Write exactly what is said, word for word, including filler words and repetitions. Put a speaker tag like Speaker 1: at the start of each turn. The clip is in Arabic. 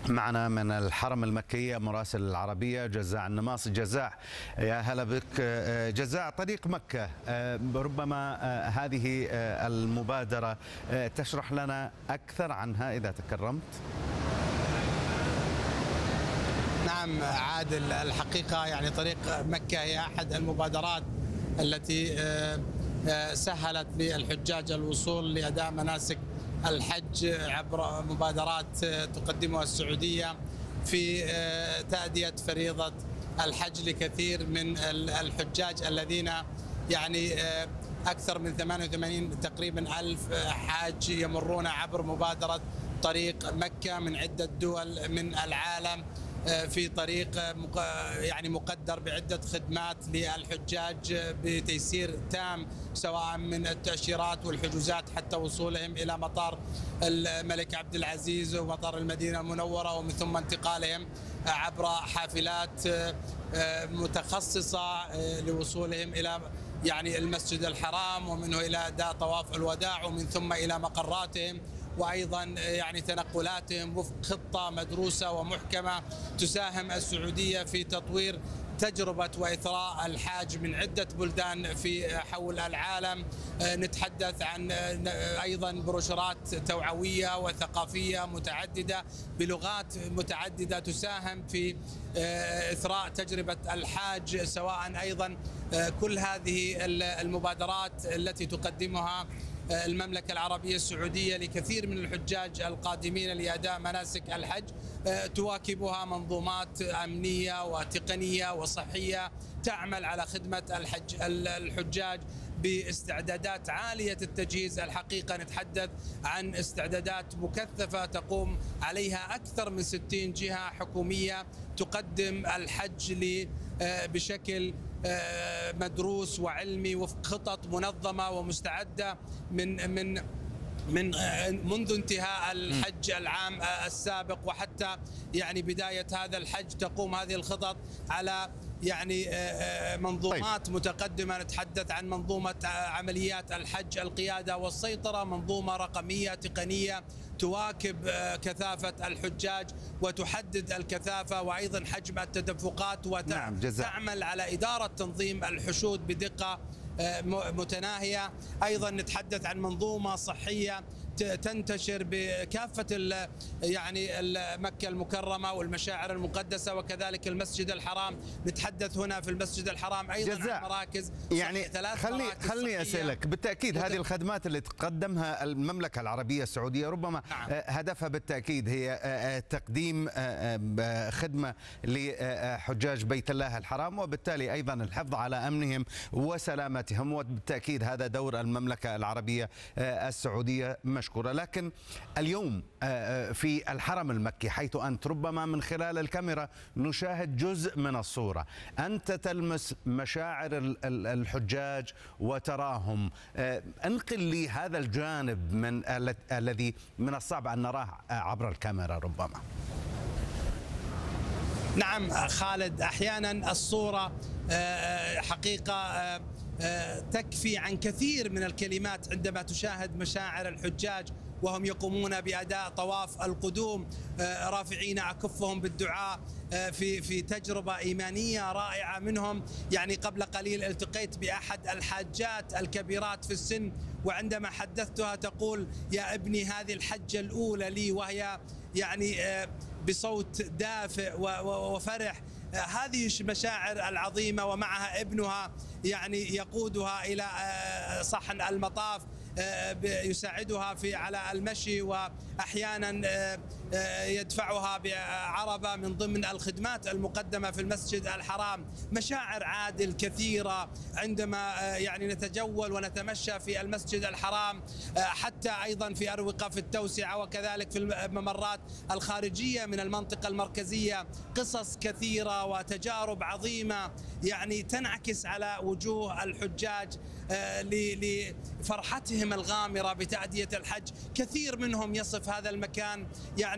Speaker 1: معنا من الحرم المكي مراسل العربية جزاع النماصي. جزاع، يا هلا بك. جزاع، طريق مكة، ربما هذه المبادرة تشرح لنا أكثر عنها إذا تكرمت.
Speaker 2: نعم عادل، الحقيقة يعني طريق مكة هي أحد المبادرات التي سهلت للحجاج الوصول لأداء مناسك الحج عبر مبادرات تقدمها السعودية في تأدية فريضة الحج لكثير من الحجاج الذين يعني أكثر من ثمانية وثمانين تقريبا ألف حاج يمرون عبر مبادرة طريق مكة من عدة دول من العالم، في طريق يعني مقدر بعدة خدمات للحجاج بتيسير تام، سواء من التأشيرات والحجوزات حتى وصولهم إلى مطار الملك عبد العزيز ومطار المدينة المنورة، ومن ثم انتقالهم عبر حافلات متخصصة لوصولهم إلى يعني المسجد الحرام، ومنه إلى أداء طواف الوداع، ومن ثم إلى مقراتهم، وأيضا يعني تنقلاتهم وفق خطة مدروسة ومحكمة تساهم السعودية في تطوير تجربة وإثراء الحاج من عدة بلدان في حول العالم. نتحدث عن أيضا بروشورات توعوية وثقافية متعددة بلغات متعددة تساهم في إثراء تجربة الحاج، سواء أيضا كل هذه المبادرات التي تقدمها المملكة العربية السعودية لكثير من الحجاج القادمين لأداء مناسك الحج تواكبها منظومات أمنية وتقنية وصحية تعمل على خدمة الحج الحجاج باستعدادات عالية التجهيز. الحقيقة نتحدث عن استعدادات مكثفة تقوم عليها أكثر من ستين جهة حكومية تقدم الحج بشكل مدروس وعلمي وفق خطط منظمة ومستعدة من من من منذ انتهاء الحج العام السابق وحتى يعني بداية هذا الحج. تقوم هذه الخطط على يعني منظومات طيب. متقدمة. نتحدث عن منظومة عمليات الحج القيادة والسيطرة، منظومة رقمية تقنية تواكب كثافة الحجاج وتحدد الكثافة وأيضا حجم التدفقات، وتعمل على إدارة تنظيم الحشود بدقة متناهية. أيضا نتحدث عن منظومة صحية تنتشر بكافة يعني مكة المكرمة والمشاعر المقدسة وكذلك المسجد الحرام. نتحدث هنا في المسجد الحرام أيضا عن مراكز
Speaker 1: يعني خلني خلني أسألك بالتأكيد هذه الخدمات اللي تقدمها المملكة العربية السعودية ربما نعم. هدفها بالتأكيد هي تقديم خدمة لحجاج بيت الله الحرام، وبالتالي أيضا الحفظ على أمنهم وسلامتهم، وبالتأكيد هذا دور المملكة العربية السعودية مشكورة. لكن اليوم في الحرم المكي، حيث أنت ربما من خلال الكاميرا نشاهد جزء من الصورة، أنت تلمس مشاعر الحجاج وتراهم، انقل لي هذا الجانب من الذي من الصعب أن نراه عبر الكاميرا ربما.
Speaker 2: نعم خالد، أحيانا الصورة حقيقة تكفي عن كثير من الكلمات عندما تشاهد مشاعر الحجاج وهم يقومون بأداء طواف القدوم رافعين أكفهم بالدعاء في في تجربة إيمانية رائعة منهم. يعني قبل قليل التقيت بأحد الحاجات الكبيرات في السن، وعندما حدثتها تقول: يا ابني هذه الحجة الأولى لي، وهي يعني بصوت دافئ وفرح. هذه المشاعر العظيمة، ومعها ابنها يعني يقودها إلى صحن المطاف، يساعدها في على المشي، وأحيانا يدفعها بعربة من ضمن الخدمات المقدمة في المسجد الحرام. مشاعر عادل كثيرة عندما يعني نتجول ونتمشى في المسجد الحرام، حتى أيضا في أروقة في التوسعة وكذلك في الممرات الخارجية من المنطقة المركزية. قصص كثيرة وتجارب عظيمة يعني تنعكس على وجوه الحجاج لفرحتهم الغامرة بتأدية الحج. كثير منهم يصف هذا المكان يعني